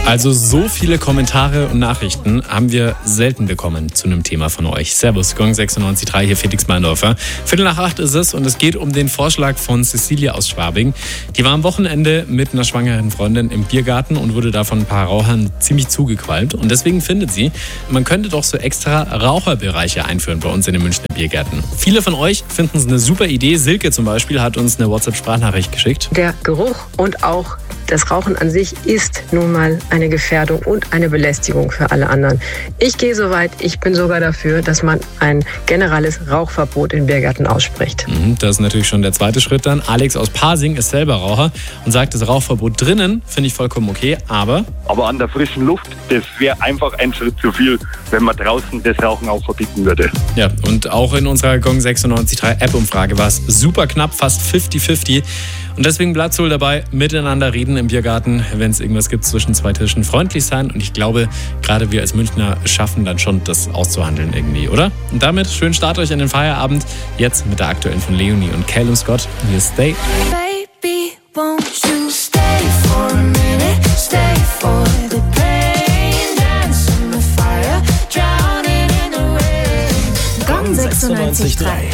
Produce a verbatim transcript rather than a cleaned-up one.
Also so viele Kommentare und Nachrichten haben wir selten bekommen zu einem Thema von euch. Servus, Gong sechsundneunzig Komma drei, hier Felix Meindorfer. Viertel nach acht ist es und es geht um den Vorschlag von Cecilia aus Schwabing. Die war am Wochenende mit einer schwangeren Freundin im Biergarten und wurde da von ein paar Rauchern ziemlich zugequalmt. Und deswegen findet sie, man könnte doch so extra Raucherbereiche einführen bei uns in den Münchner Biergärten. Viele von euch finden es eine super Idee. Silke zum Beispiel hat uns eine WhatsApp-Sprachnachricht geschickt. Der Geruch und auch das Rauchen an sich ist nun mal eine Gefährdung und eine Belästigung für alle anderen. Ich gehe so weit, ich bin sogar dafür, dass man ein generelles Rauchverbot in Biergärten ausspricht. Mhm, das ist natürlich schon der zweite Schritt dann. Alex aus Pasing ist selber Raucher und sagt, das Rauchverbot drinnen finde ich vollkommen okay, aber... Aber an der frischen Luft, das wäre einfach ein Schritt zu viel, wenn man draußen das Rauchen auch verbieten würde. Ja, und auch in unserer Gong sechsundneunzig Komma drei App-Umfrage war es super knapp, fast fünfzig fünfzig. Und deswegen bleibt es wohl dabei, miteinander reden im Biergarten, wenn es irgendwas gibt zwischen zwei Tischen, freundlich sein. Und ich glaube, gerade wir als Münchner schaffen dann schon, das auszuhandeln irgendwie, oder? Und damit schönen Start euch in den Feierabend. Jetzt mit der aktuellen von Leonie und Callum Scott. Hier ist Stay. Baby, won't you stay for a minute? Stay for the pain, dance in the fire, drowning in the rain. Gong sechsundneunzig Komma drei.